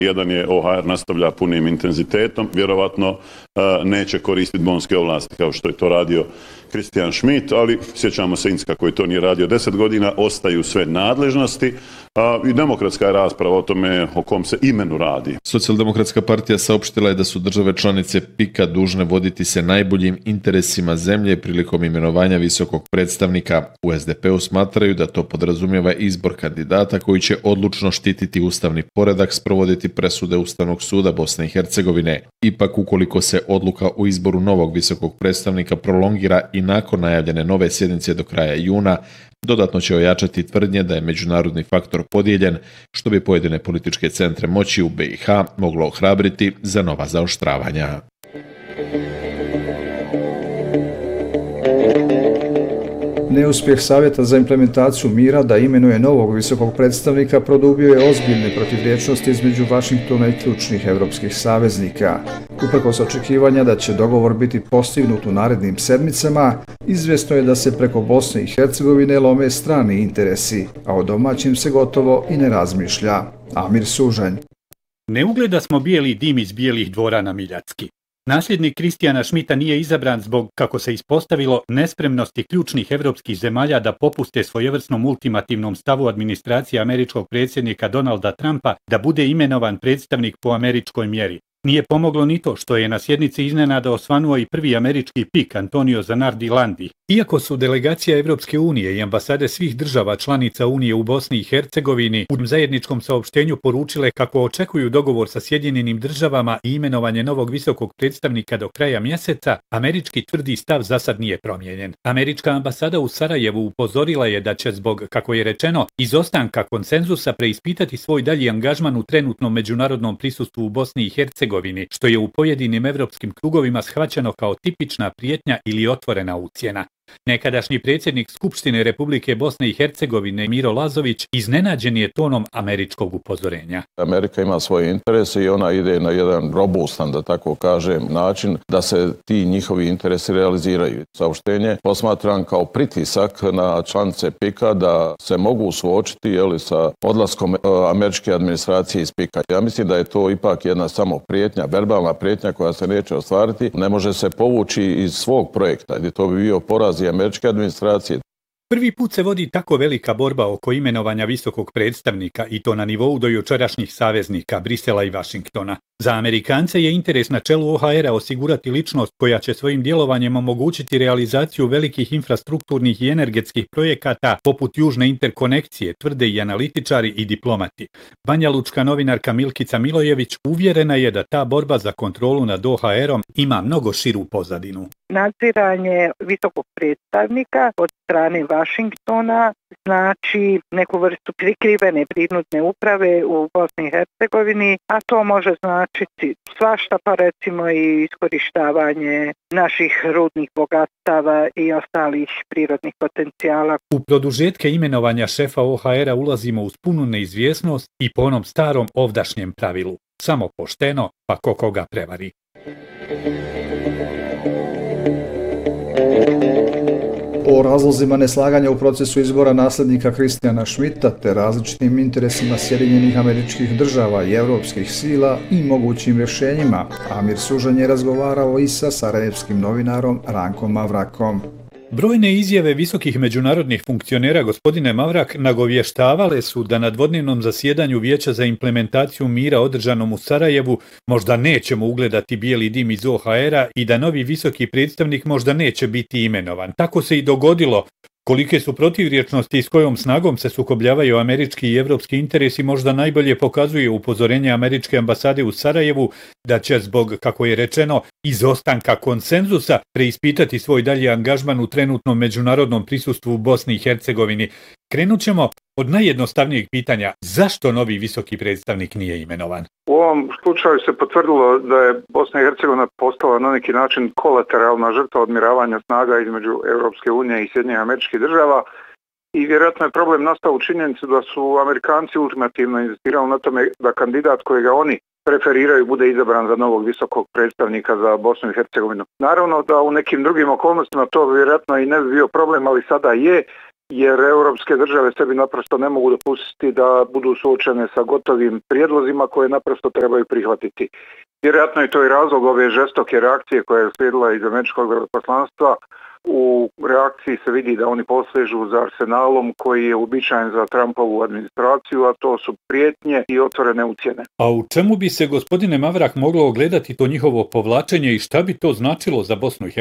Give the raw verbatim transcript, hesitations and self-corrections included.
Jedan je O H R nastavlja punim intenzitetom, vjerovatno neće koristiti bonske ovlasti kao što je to radio Christian Schmidt, ali sjećamo se Incka koji to nije radio deset godina, ostaju sve nadležnosti a, i demokratska je rasprava o tome o kom se imenu radi. Socijaldemokratska partija saopštila je da su države članice P I K-a dužne voditi se najboljim interesima zemlje prilikom imenovanja visokog predstavnika. U S D P-u smatraju da to podrazumijeva izbor kandidata koji će odlučno štititi ustavni poredak, sprovoditi presude Ustavnog suda Bosne i Hercegovine. Ipak, ukoliko se odluka o izboru novog visokog predstavnika prolongira i nakon najavljene nove sjednice do kraja juna, dodatno će ojačati tvrdnje da je međunarodni faktor podijeljen, što bi pojedine političke centre moći u B i H moglo ohrabriti za nova zaoštravanja. Neuspjeh Savjeta za implementaciju mira da imenuje novog visokog predstavnika produbio je ozbiljne protivriječnosti između Vašingtona i ključnih evropskih saveznika. Uprkos očekivanja da će dogovor biti postignut u narednim sedmicama, izvjesno je da se preko Bosne i Hercegovine lome strani interesi, a o domaćim se gotovo i ne razmišlja. Amir Sužanj. Ne ugleda smo bijeli dim iz bijelih dvora na Miljacki. Nasljednik Christiana Schmidta nije izabran zbog, kako se ispostavilo, nespremnosti ključnih evropskih zemalja da popuste svojevrsnom ultimativnom stavu administracije američkog predsjednika Donalda Trumpa da bude imenovan predstavnik po američkoj mjeri. Nije pomoglo ni to što je na sjednici iznenada osvanuo i prvi američki pik Antonio Zanardi Landi. Iako su delegacija Evropske unije i ambasade svih država članica Unije u Bosni i Hercegovini u zajedničkom saopštenju poručile kako očekuju dogovor sa Sjedinjenim državama i imenovanje novog visokog predstavnika do kraja mjeseca, američki tvrdi stav zasad nije promijenjen. Američka ambasada u Sarajevu upozorila je da će zbog, kako je rečeno, izostanka konsenzusa preispitati svoj dalji angažman u trenutnom međunarodnom prisustvu u Bosni i Hercegovini, što je u pojedinim evropskim krugovima shvaćeno kao tipična prijetnja ili otvorena ucjena. Nekadašnji predsjednik Skupštine Republike Bosne i Hercegovine Miro Lazović iznenađen je tonom američkog upozorenja. Amerika ima svoje interese i ona ide na jedan robustan, da tako kažem, način da se ti njihovi interesi realiziraju. Saopštenje posmatram kao pritisak na članice P I K-a da se mogu suočiti jeli, sa odlaskom američke administracije iz P I K-a. Ja mislim da je to ipak jedna samo prijetnja, verbalna prijetnja koja se neće ostvariti. Ne može se povući iz svog projekta, gdje to bi bio poraz i američke administracije. Prvi put se vodi tako velika borba oko imenovanja visokog predstavnika i to na nivou do jučerašnjih saveznika Brisela i Vašingtona. Za Amerikance je interes na čelu O H R-a osigurati ličnost koja će svojim djelovanjem omogućiti realizaciju velikih infrastrukturnih i energetskih projekata poput južne interkonekcije, tvrde i analitičari i diplomati. Banjalučka novinarka Milkica Milojević uvjerena je da ta borba za kontrolu nad O H R-om ima mnogo širu pozadinu. Nadziranje visokog predstavnika od strane Vašingtona znači neku vrstu prikrivene prinudne uprave u Bosni i Hercegovini, a to može značiti svašta, pa recimo i iskorištavanje naših rudnih bogatstava i ostalih prirodnih potencijala. U produžetke imenovanja šefa O H R-a ulazimo uz punu neizvjesnost i po onom starom ovdašnjem pravilu. Samo pošteno, pa ko koga prevari. O razlozima neslaganja u procesu izbora nasljednika Christiana Schmidta te različitim interesima Sjedinjenih Američkih Država i evropskih sila i mogućim rješenjima, Amir Sužanj je razgovarao i sa sarajevskim novinarom Rankom Mavrakom. Brojne izjave visokih međunarodnih funkcionera gospodine Mavrak nagovještavale su da na dvodnevnom zasjedanju Vijeća za implementaciju mira održanom u Sarajevu možda nećemo ugledati bijeli dim iz O H R-a i da novi visoki predstavnik možda neće biti imenovan. Tako se i dogodilo. Kolike su protivriječnosti i s kojom snagom se sukobljavaju američki i evropski interesi možda najbolje pokazuje upozorenje američke ambasade u Sarajevu da će zbog, kako je rečeno, izostanka konsenzusa preispitati svoj dalji angažman u trenutnom međunarodnom prisustvu u Bosni i Hercegovini. Krenut ćemo od najjednostavnijeg pitanja, zašto novi visoki predstavnik nije imenovan? U ovom slučaju se potvrdilo da je Bosna i Hercegovina postala na neki način kolateralna žrtva odmiravanja snaga između Europske unije i Sjedinjenih Američkih Država i vjerojatno je problem nastao u činjenici da su Amerikanci ultimativno insistirali na tome da kandidat kojega oni preferiraju bude izabran za novog visokog predstavnika za Bosnu i Hercegovinu. Naravno da u nekim drugim okolnostima to vjerojatno i ne bi bio problem, ali sada je. jer europske države sebi naprosto ne mogu dopustiti da budu suočene sa gotovim prijedlozima koje naprosto trebaju prihvatiti. Vjerojatno je to i razlog ove žestoke reakcije koja je uslijedila iz američkog veleposlanstva. U reakciji se vidi da oni posežu za arsenalom koji je uobičajen za Trumpovu administraciju, a to su prijetnje i otvorene ucjene. A u čemu bi se, gospodine Mavrak, moglo ogledati to njihovo povlačenje i šta bi to značilo za Bosnu i Hercegovinu?